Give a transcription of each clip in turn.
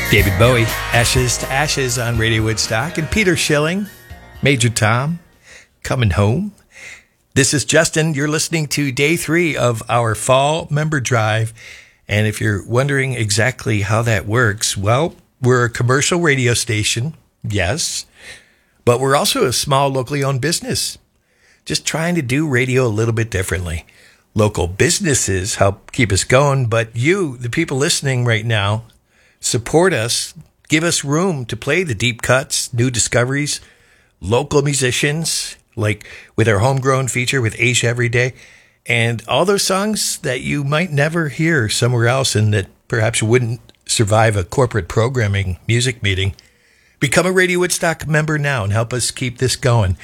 David Bowie, Ashes to Ashes on Radio Woodstock, and Peter Schilling, Major Tom, Coming Home. This is Justin. You're listening to day 3 of our fall member drive. And if you're wondering exactly how that works, well, we're a commercial radio station, yes, but we're also a small locally owned business, just trying to do radio a little bit differently. Local businesses help keep us going, but you, the people listening right now, support us, give us room to play the deep cuts, new discoveries, local musicians, like with our homegrown feature with Asia Every Day, and all those songs that you might never hear somewhere else and that perhaps wouldn't survive a corporate programming music meeting. Become a Radio Woodstock member now and help us keep this going.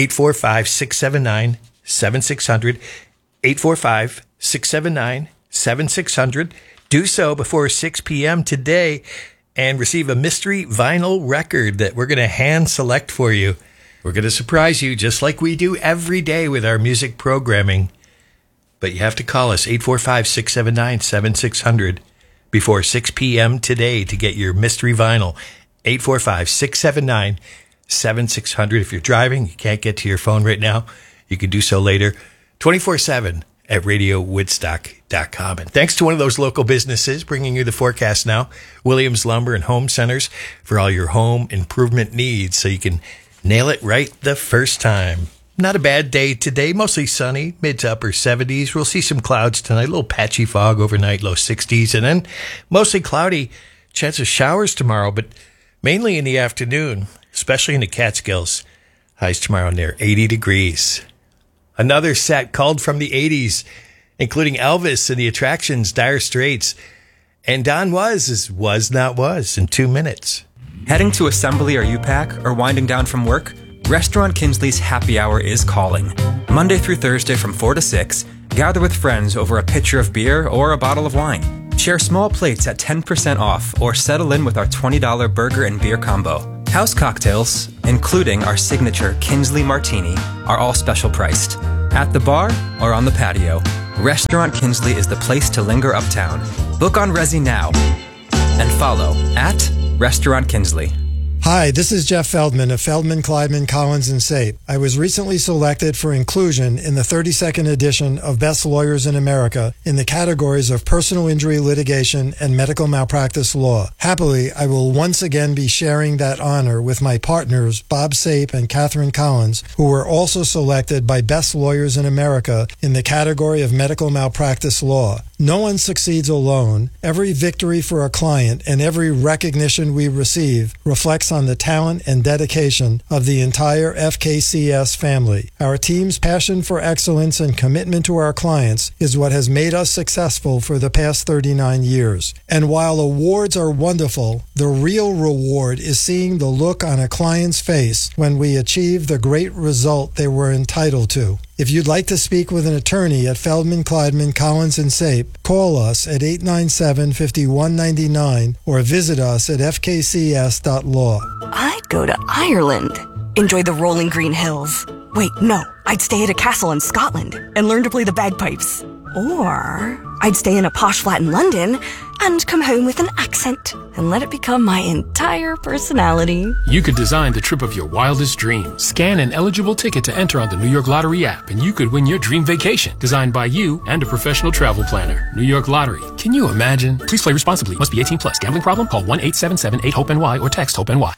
845-679-7600, 845-679-7600. Do so before 6 p.m. today and receive a mystery vinyl record that we're going to hand select for you. We're going to surprise you just like we do every day with our music programming. But you have to call us 845-679-7600 before 6 p.m. today to get your mystery vinyl. 845-679-7600. If you're driving, you can't get to your phone right now, you can do so later. 24/7. At RadioWoodstock.com. And thanks to one of those local businesses bringing you the forecast now, Williams Lumber and Home Centers, for all your home improvement needs so you can nail it right the first time. Not a bad day today, mostly sunny, mid to upper 70s. We'll see some clouds tonight, a little patchy fog overnight, low 60s, and then mostly cloudy, chance of showers tomorrow, but mainly in the afternoon, especially in the Catskills. Highs tomorrow near 80 degrees. Another set called from the 80s, including Elvis and the Attractions, Dire Straits, and Don Was Not Was in 2 minutes. Heading to assembly or UPAC or winding down from work? Restaurant Kinsley's Happy Hour is calling. Monday through Thursday from 4 to 6, gather with friends over a pitcher of beer or a bottle of wine. Share small plates at 10% off or settle in with our $20 burger and beer combo. House cocktails, including our signature Kinsley Martini, are all special priced. At the bar or on the patio, Restaurant Kinsley is the place to linger uptown. Book on Resi now and follow at Restaurant Kinsley. Hi, this is Jeff Feldman of Feldman, Kleidman, Collins & Sape. I was recently selected for inclusion in the 32nd edition of Best Lawyers in America in the categories of personal injury litigation and medical malpractice law. Happily, I will once again be sharing that honor with my partners, Bob Sape and Catherine Collins, who were also selected by Best Lawyers in America in the category of medical malpractice law. No one succeeds alone. Every victory for a client and every recognition we receive reflects on the talent and dedication of the entire FKCS family. Our team's passion for excellence and commitment to our clients is what has made us successful for the past 39 years. And while awards are wonderful, the real reward is seeing the look on a client's face when we achieve the great result they were entitled to. If you'd like to speak with an attorney at Feldman, Kleidman, Collins & Sape, call us at 897-5199 or visit us at fkcs.law. I'd go to Ireland. Enjoy the rolling green hills. Wait, no. I'd stay at a castle in Scotland and learn to play the bagpipes. Or I'd stay in a posh flat in London and come home with an accent and let it become my entire personality. You could design the trip of your wildest dreams. Scan an eligible ticket to enter on the New York Lottery app, and you could win your dream vacation, designed by you and a professional travel planner. New York Lottery. Can you imagine? Please play responsibly. Must be 18 plus. Gambling problem? Call 1-877-8-HOPE-NY or text HOPE-NY.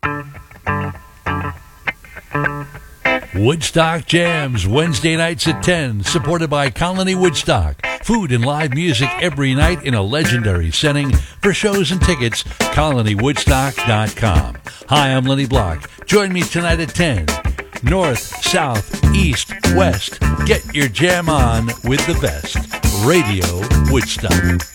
Woodstock Jams, Wednesday nights at 10, supported by Colony Woodstock. Food and live music every night in a legendary setting. For shows and tickets, colonywoodstock.com. Hi, I'm Lenny Block. Join me tonight at 10. North, south, east, west. Get your jam on with the best. Radio Woodstock.